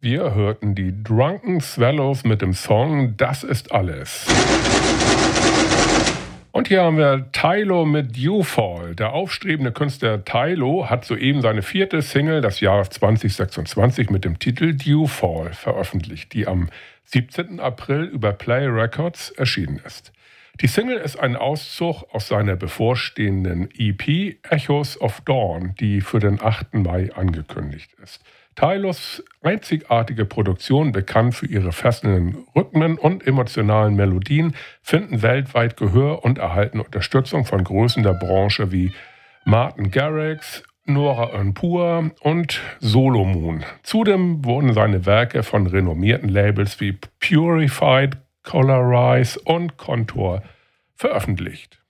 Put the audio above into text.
Wir hörten die Drunken Swallows mit dem Song Das ist alles. Und hier haben wir Tylo mit Dewfall. Der aufstrebende Künstler Tylo hat soeben seine 4. Single des Jahres 2026 mit dem Titel Dewfall veröffentlicht, die am 17. April über Play Records erschienen ist. Die Single ist ein Auszug aus seiner bevorstehenden EP Echoes of Dawn, die für den 8. Mai angekündigt ist. Tylos einzigartige Produktionen, bekannt für ihre fesselnden Rhythmen und emotionalen Melodien, finden weltweit Gehör und erhalten Unterstützung von Größen der Branche wie Martin Garrix, Nora En Pur und Solomon. Zudem wurden seine Werke von renommierten Labels wie Purified, Colorize und Contour veröffentlicht.